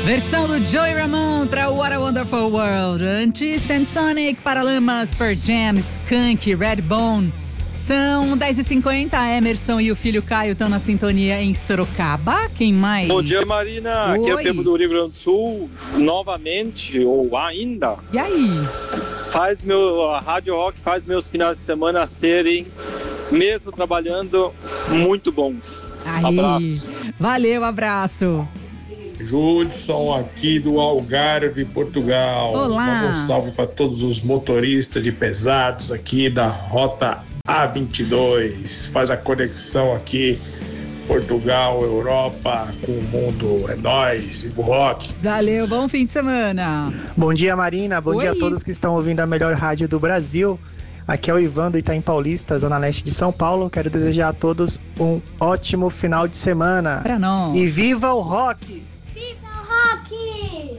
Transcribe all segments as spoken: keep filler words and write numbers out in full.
Versão do Joey Ramone para What a Wonderful World. Antes, Samsonic, Paralamas, Pearl Jam, Skunk, Redbone. São dez e cinquenta, a Emerson e o filho Caio estão na sintonia em Sorocaba. Quem mais? Bom dia, Marina. Oi. Aqui é o Pedro do Rio Grande do Sul, novamente, ou ainda. E aí? Faz meu, a Rádio Rock faz meus finais de semana serem, mesmo trabalhando, muito bons. Aí. Abraço. Valeu, abraço. Judson aqui do Algarve, Portugal. Olá. Manda um salve para todos os motoristas de pesados aqui da Rota A vinte e dois. Faz a conexão aqui Portugal, Europa com o mundo. É nóis, Vivo Rock. Valeu, bom fim de semana. Bom dia, Marina. Bom Oi. dia a todos que estão ouvindo a melhor rádio do Brasil. Aqui é o Ivan do Itaim Paulista, Zona Leste de São Paulo. Quero desejar a todos um ótimo final de semana. Pra nós. E viva o rock! Viva o rock!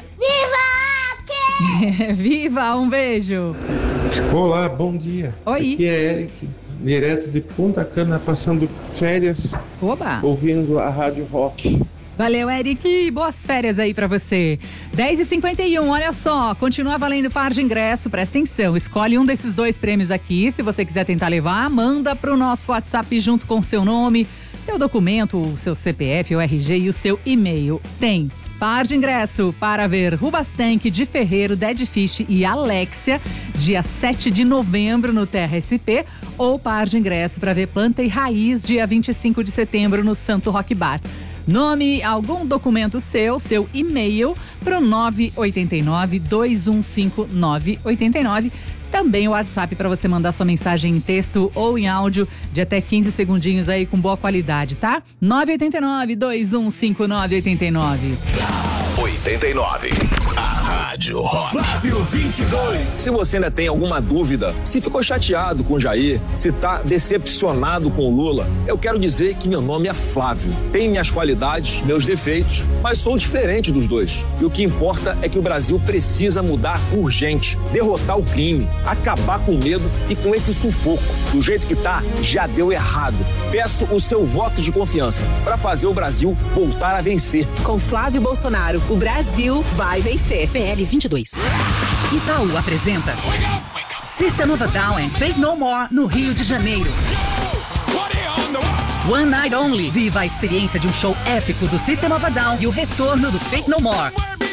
Viva rock! Viva, um beijo. Olá, bom dia. Oi. Aqui é Eric, direto de Punta Cana, passando férias, Oba. ouvindo a Rádio Rock. Valeu, Eric. Boas férias aí pra você. dez e cinquenta e um, olha só. Continua valendo par de ingresso. Presta atenção. Escolhe um desses dois prêmios aqui. Se você quiser tentar levar, manda pro nosso WhatsApp junto com o seu nome, seu documento, o seu C P F, o R G e o seu e-mail. Tem par de ingresso para ver Rubastank, de Ferreiro, Dead Fish e Alexia, dia sete de novembro no Terra S P, ou par de ingresso para ver Planta e Raiz, dia vinte e cinco de setembro no Santo Rock Bar. Nome, algum documento seu, seu e-mail pro nove oito nove, dois um cinco, nove oito nove. Também o WhatsApp para você mandar sua mensagem em texto ou em áudio de até quinze segundinhos aí com boa qualidade, tá? nove oito nove, dois um cinco, nove oito nove. oitenta e nove. A Rádio Rock. Flávio vinte e dois. Se você ainda tem alguma dúvida, se ficou chateado com o Jair, se tá decepcionado com o Lula, eu quero dizer que meu nome é Flávio. Tenho minhas qualidades, meus defeitos, mas sou diferente dos dois. E o que importa é que o Brasil precisa mudar urgente, derrotar o crime, acabar com o medo e com esse sufoco. Do jeito que tá, já deu errado. Peço o seu voto de confiança para fazer o Brasil voltar a vencer. Com Flávio Bolsonaro, o Brasil vai vencer. P L vinte e dois. Itaú apresenta System of a Down and Faith No More no Rio de Janeiro. One Night Only. Viva a experiência de um show épico do System of a Down e o retorno do Faith No More.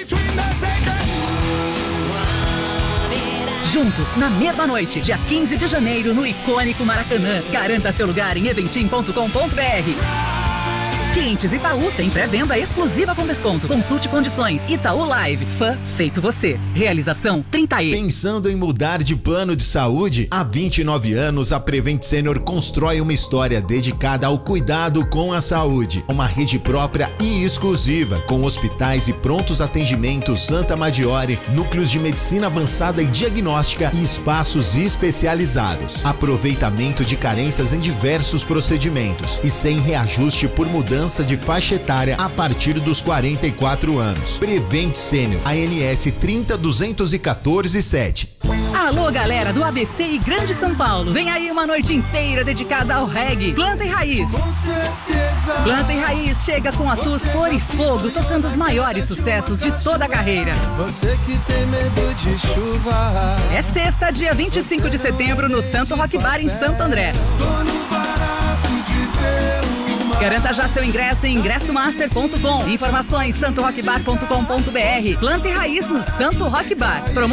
Juntos, na mesma noite, dia quinze de janeiro, no icônico Maracanã. Garanta seu lugar em eventim ponto com ponto b r. Clientes Itaú tem pré-venda exclusiva com desconto. Consulte condições. Itaú Live. Fã feito você. Realização trinta e. Pensando em mudar de plano de saúde? Há vinte e nove anos, a Prevent Senior constrói uma história dedicada ao cuidado com a saúde. Uma rede própria e exclusiva, com hospitais e prontos atendimentos Santa Maggiore, núcleos de medicina avançada e diagnóstica e espaços especializados. Aproveitamento de carências em diversos procedimentos e sem reajuste por mudança de faixa etária a partir dos quarenta e quatro anos. Prevent Senior, A N S trinta, duzentos e quatorze, sete. Alô, galera do A B C e Grande São Paulo. Vem aí uma noite inteira dedicada ao reggae. Planta e Raiz. Planta e Raiz chega com a tour Flor e Fogo, tocando os maiores sucessos de toda a carreira. Você que tem medo de chuva. É sexta, dia vinte e cinco de setembro, no Santo Rock Bar, em Santo André. Tô no barato de ver. Garanta já seu ingresso em ingresso master ponto com. Informações santo rock bar ponto com ponto b r. Planta e Raiz no Santo Rock Bar. Promo